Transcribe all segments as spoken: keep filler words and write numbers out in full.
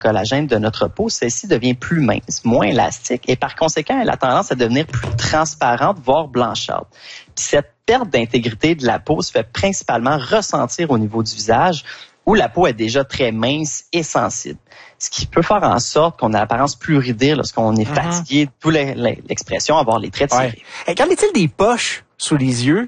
collagène de notre peau, celle-ci devient plus mince, moins élastique et par conséquent, elle a tendance à devenir plus transparente, voire blanchâtre. Puis cette perte d'intégrité de la peau se fait principalement ressentir au niveau du visage où la peau est déjà très mince et sensible. Ce qui peut faire en sorte qu'on a l'apparence plus ridée lorsqu'on est fatigué, d'où l'expression avoir les traits tirés. Ouais. Et qu'en est-il des poches sous les yeux?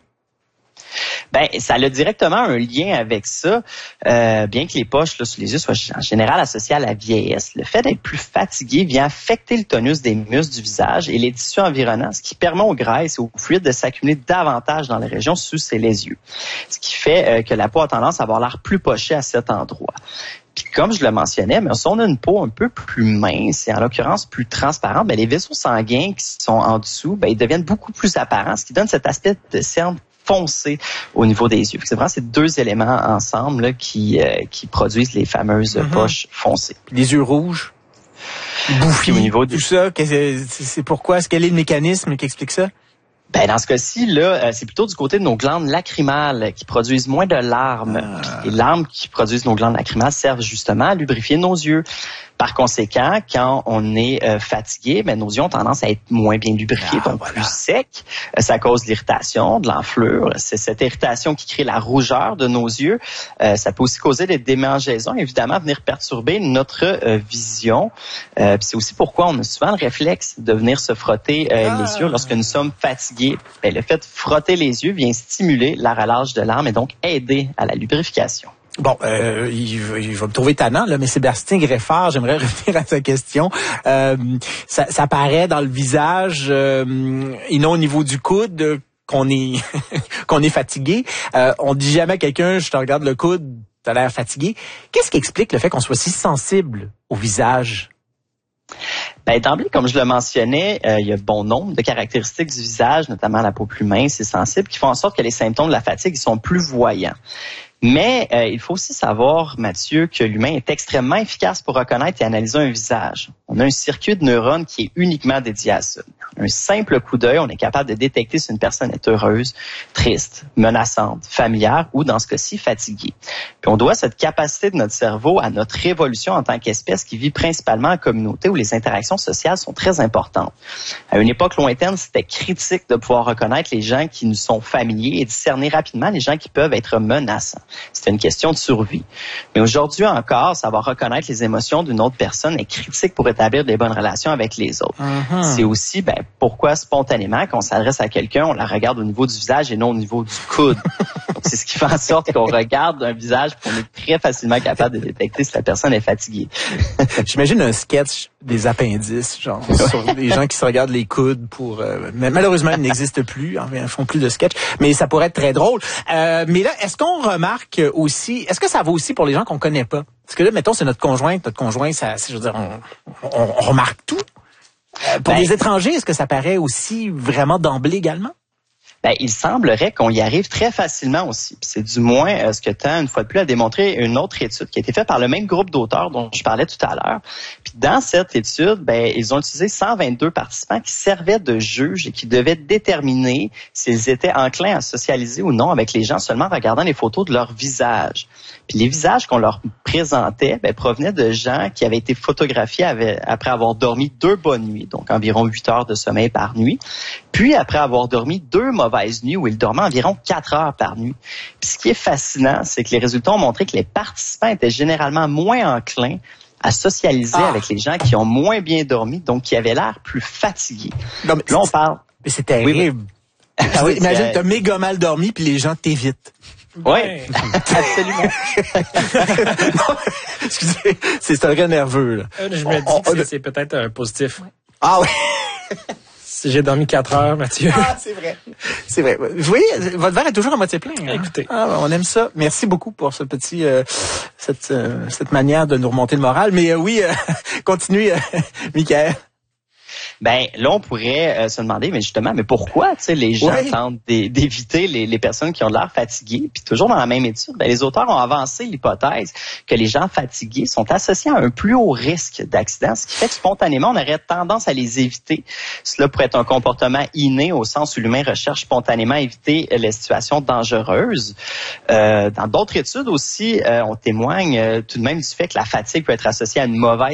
Ben, ça a directement un lien avec ça, euh, bien que les poches là, sous les yeux soient en général associées à la vieillesse. Le fait d'être plus fatigué vient affecter le tonus des muscles du visage et les tissus environnants, ce qui permet aux graisses et aux fluides de s'accumuler davantage dans les régions sous et les yeux. Ce qui fait euh, que la peau a tendance à avoir l'air plus pochée à cet endroit. Puis comme je le mentionnais, mais si on a une peau un peu plus mince et en l'occurrence plus transparente, ben les vaisseaux sanguins qui sont en dessous, ben ils deviennent beaucoup plus apparents, ce qui donne cet aspect de cerne foncé au niveau des yeux. C'est vraiment ces deux éléments ensemble là, qui euh, qui produisent les fameuses mm-hmm. poches foncées. Les yeux rouges, bouffis, au niveau du... tout ça, c'est, c'est pourquoi? Est-ce quel est le mécanisme qui explique ça? Ben dans ce cas-ci là, c'est plutôt du côté de nos glandes lacrymales qui produisent moins de larmes. Ah. Les larmes qui produisent nos glandes lacrymales servent justement à lubrifier nos yeux. Par conséquent, quand on est euh, fatigué, ben, nos yeux ont tendance à être moins bien lubrifiés, ah, donc voilà. plus secs. Euh, ça cause l'irritation, de l'enflure. C'est cette irritation qui crée la rougeur de nos yeux. Euh, ça peut aussi causer des démangeaisons, évidemment, venir perturber notre euh, vision. Euh, puis c'est aussi pourquoi on a souvent le réflexe de venir se frotter euh, ah. les yeux lorsque nous sommes fatigués. Ben, le fait de frotter les yeux vient stimuler la relâche de larmes et donc aider à la lubrification. Bon, euh, il, il va me trouver tannant, là, mais Sébastien Greffard, j'aimerais revenir à sa question. Euh, ça, ça paraît dans le visage euh, et non au niveau du coude qu'on est qu'on est fatigué. Euh, on dit jamais à quelqu'un, je te regarde le coude, t'as l'air fatigué. Qu'est-ce qui explique le fait qu'on soit si sensible au visage? Ben, d'emblée, comme je le mentionnais, euh, il y a bon nombre de caractéristiques du visage, notamment la peau plus mince et sensible, qui font en sorte que les symptômes de la fatigue sont plus voyants. Mais euh, il faut aussi savoir, Mathieu, que l'humain est extrêmement efficace pour reconnaître et analyser un visage. On a un circuit de neurones qui est uniquement dédié à ça. Un simple coup d'œil, on est capable de détecter si une personne est heureuse, triste, menaçante, familière ou, dans ce cas-ci, fatiguée. Puis on doit cette capacité de notre cerveau à notre évolution en tant qu'espèce qui vit principalement en communauté où les interactions sociales sont très importantes. À une époque lointaine, c'était critique de pouvoir reconnaître les gens qui nous sont familiers et discerner rapidement les gens qui peuvent être menaçants. C'était une question de survie. Mais aujourd'hui encore, savoir reconnaître les émotions d'une autre personne est critique pour établir des bonnes relations avec les autres. Uh-huh. C'est aussi ben, pourquoi spontanément, quand on s'adresse à quelqu'un, on la regarde au niveau du visage et non au niveau du coude. Donc, c'est ce qui fait en sorte qu'on regarde un visage pour être très facilement capable de détecter si la personne est fatiguée. J'imagine un sketch des appendices, genre sur des gens qui se regardent les coudes pour... Euh, mais malheureusement, ils n'existent plus, hein, ils font plus de sketch, mais ça pourrait être très drôle. Euh, mais là, est-ce qu'on remarque aussi... Est-ce que ça vaut aussi pour les gens qu'on connaît pas? Parce que là, mettons, c'est notre conjointe, notre conjoint, ça, je veux dire, on, on, on remarque tout. Euh, pour ben, les étrangers, est-ce que ça paraît aussi vraiment d'emblée également? Ben, il semblerait qu'on y arrive très facilement aussi. Puis c'est du moins euh, ce que tend une fois de plus à démontrer une autre étude qui a été faite par le même groupe d'auteurs dont je parlais tout à l'heure. Puis dans cette étude, ben ils ont utilisé cent vingt-deux participants qui servaient de juges et qui devaient déterminer s'ils étaient enclins à socialiser ou non avec les gens seulement en regardant les photos de leur visage. Puis les visages qu'on leur présentait ben, provenaient de gens qui avaient été photographiés avec, après avoir dormi deux bonnes nuits, donc environ huit heures de sommeil par nuit, puis après avoir dormi deux mauvaises nuits où ils dormaient environ quatre heures par nuit. Puis ce qui est fascinant, c'est que les résultats ont montré que les participants étaient généralement moins enclins à socialiser ah. avec les gens qui ont moins bien dormi, donc qui avaient l'air plus fatigués. Non, mais là, on parle... Mais c'est terrible. Oui, ah oui, imagine, t'as méga mal dormi puis les gens t'évitent. Oui, absolument. Non, excusez, c'est très nerveux. Là. Euh, je me dis on, que on, c'est, c'est peut-être un positif. Ah oui. Si j'ai dormi quatre heures, Mathieu. Ah, c'est vrai. C'est vrai. Vous voyez, votre verre est toujours à moitié plein. Hein? Écoutez. Ah, on aime ça. Merci beaucoup pour ce petit, euh, cette, euh, cette manière de nous remonter le moral. Mais euh, oui, euh, continuez, euh, Michael. Ben là, on pourrait euh, se demander, mais justement, mais pourquoi, tu sais, les gens oui. tentent d'é- d'éviter les, les personnes qui ont l'air fatiguées. Puis toujours dans la même étude, ben, les auteurs ont avancé l'hypothèse que les gens fatigués sont associés à un plus haut risque d'accident, ce qui fait que spontanément, on aurait tendance à les éviter. Cela pourrait être un comportement inné au sens où l'humain recherche spontanément à éviter les situations dangereuses. Euh, dans d'autres études aussi, euh, on témoigne euh, tout de même du fait que la fatigue peut être associée à une mauvaise